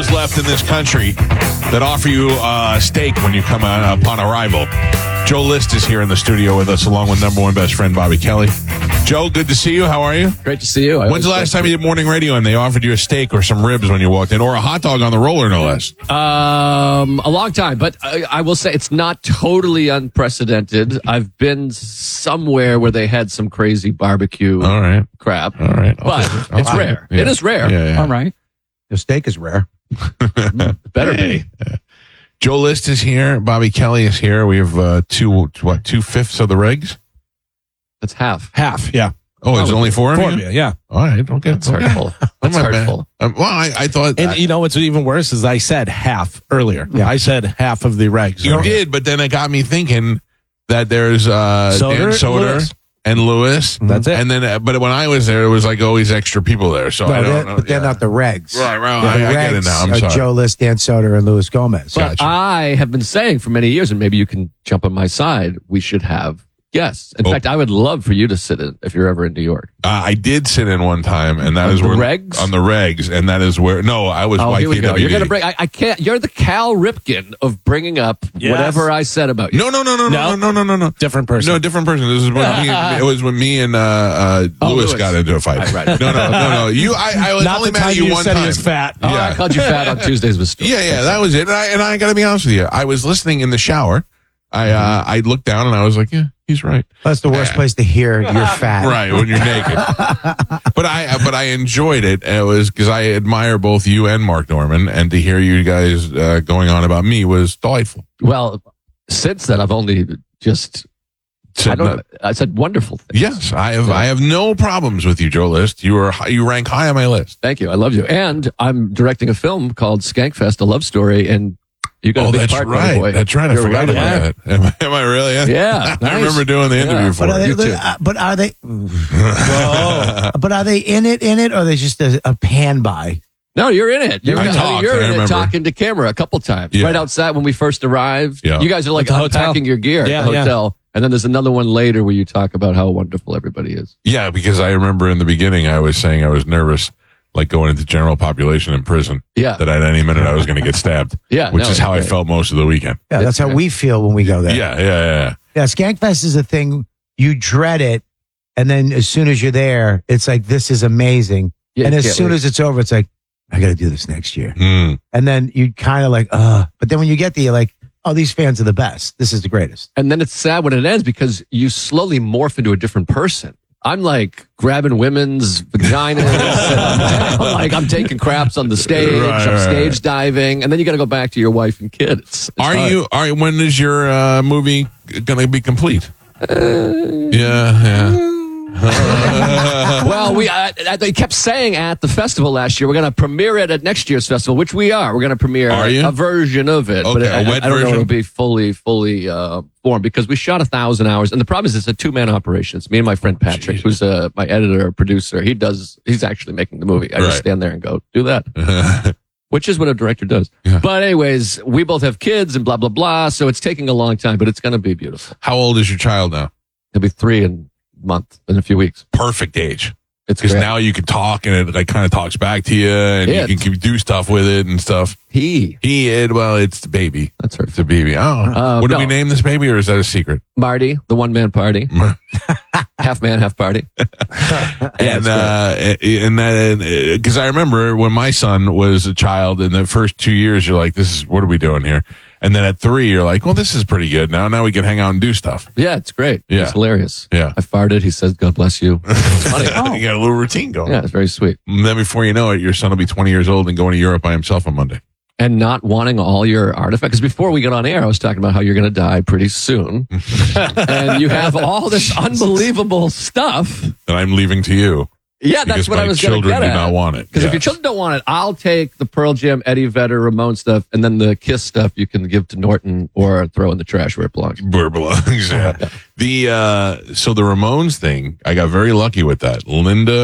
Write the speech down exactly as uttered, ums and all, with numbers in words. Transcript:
left in this country that offer you a steak when you come on, upon arrival. Joe List is here in the studio with us, along with number one best friend Bobby Kelly. Joe, good to see you. How are you? Great to see you. I When's the last time you did morning radio and they offered you a steak or some ribs when you walked in, or a hot dog on the roller, no less? Um, a long time, but I, I will say it's not totally unprecedented. I've been somewhere where they had some crazy barbecue All right. crap, All right. but Okay. it's Okay. rare. Yeah. It is rare. Yeah, yeah. All right. The steak is rare. Better Hey. be. Joe List is here. Bobby Kelly is here. We have uh, two, what, two fifths of the regs? That's half. Half, yeah. Oh, there's Oh, only four of Four you? of you, yeah. All right. Okay. That's okay. hurtful. That's I'm not bad. hurtful. Um, well, I, I thought And you know what's even worse is I said half earlier. Yeah. I said half of the regs. you did, but then it got me thinking that there's uh, Soder, Dan Soder Lewis. and Lewis. That's it. And then, uh, but when I was there, it was like always extra people there. So No, I they're- don't know. but they're yeah. not the regs. Right, right. The I, I get regs it now. I'm are sorry. Joe List, Dan Soder, and Luis Gomez. But Gotcha. I have been saying for many years, and maybe you can jump on my side, we should have guests. In Oh. fact, I would love for you to sit in if you're ever in New York. Uh, I did sit in one time, and that On is the where regs? on the regs, and that is where no, I was Oh, Y here K we go. W D. You're going to bring, I, I can't, you're the Cal Ripken of bringing up Yes. whatever I said about you. No, no, no, no, no, No. no, no, no, no. Different person. No, different person. This is when me, it was when me and uh, uh, Oh, Lewis Lewis. got into a fight. Right, right. No, no, no, no. You, I, I was Not only the mad time at you, you one said time. he was fat. Oh, Yeah. I called you fat on Tuesdays with Stu. Yeah, yeah, that was it. And I, and I got to be honest with you. I was listening in the shower. I uh, I looked down and I was like, yeah, he's right. That's the worst Yeah. place to hear you're fat. Right, when you're naked. But I but I enjoyed it. And it was because I admire both you and Mark Norman, and to hear you guys uh, going on about me was delightful. Well, since then, I've only just, I Said don't, not- I said wonderful things. yes, I have I have no problems with you, Joe List. You are you rank high on my list. Thank you. I love you. And I'm directing a film called Skankfest, a love story, and you got Oh, a big that's part, right. boy. That's right. I You're forgot right about on that. Am I, am I really? Yeah, I nice. remember doing the interview Yeah. for But are it. they? You too. uh, but are they? But are they in it? In it, or are they just a, a pan by? No, you're in it. You're, I I mean, talked, you're I in it remember. talking to camera a couple times. Yeah. Right outside when we first arrived. Yeah. You guys are like At the hotel. unpacking your gear Yeah, at the yeah. hotel. And then there's another one later where you talk about how wonderful everybody is. Yeah, because I remember in the beginning I was saying I was nervous, like going into general population in prison, Yeah. that at any minute I was going to get stabbed. Yeah, which no, is how I it's great. felt most of the weekend. Yeah, that's how great. we feel when we go there. Yeah, yeah, yeah. Yeah, Skankfest is a thing. You dread it, and then as soon as you're there, it's like, this is amazing. Yeah, and you as can't soon wait. as it's over, it's like, I got to do this next year. Mm. And then you kind of like, uh, but then when you get there, you're like, oh, these fans are the best. This is the greatest. And then it's sad when it ends because you slowly morph into a different person. I'm like grabbing women's vaginas. and I'm like I'm taking craps on the stage. Right, I'm right, stage right. diving, and then you got to go back to your wife and kids. It's Are hard. you? Are when is your uh, movie going to be complete? Uh, yeah, yeah. Well, we uh, uh, they kept saying at the festival last year we're going to premiere it at next year's festival, which we are. We're going to premiere Are you? a version of it, but Okay, I, a wet I don't know version? it'll be fully, fully uh, formed because we shot a thousand hours, and the problem is it's a two man operation. It's me and my friend Patrick, Jesus. who's uh, my editor, producer. He does. He's actually making the movie. I Right. just stand there and go, do that. Which is what a director does. Yeah. But anyways, we both have kids and blah, blah, blah. So it's taking a long time, but it's going to be beautiful. How old is your child now? He'll be three in a month, in a few weeks. Perfect age. It's Because great. now you can talk and it like kind of talks back to you, and Yeah. you can do stuff with it and stuff. He, He, it, well, it's the baby. that's her. It's a baby. Oh, Uh, what did no. we name this baby, or is that a secret? Marty, the one man party. Half man, half party. and uh, and then because I remember when my son was a child, in the first two years, you're like, "This is what are we doing here?" And then at three, you're like, "Well, this is pretty good. Now, now we can hang out and do stuff." Yeah, it's great. Yeah. It's hilarious. Yeah, I farted. He says, God bless you. It's funny. you got a little routine going. Yeah, it's very sweet. And then before you know it, your son will be twenty years old and going to Europe by himself on Monday. And not wanting all your artifacts. Because before we got on air, I was talking about how you're going to die pretty soon. And you have all this unbelievable stuff. That I'm leaving to you. Yeah, Because that's what my I was going to children get do at. not want it. Because if Yes. your children don't want it, I'll take the Pearl Jam, Eddie Vedder, Ramon stuff, and then the Kiss stuff you can give to Norton or throw in the trash where it belongs. Where it belongs, yeah. The uh, so the Ramones thing, I got very lucky with that. Linda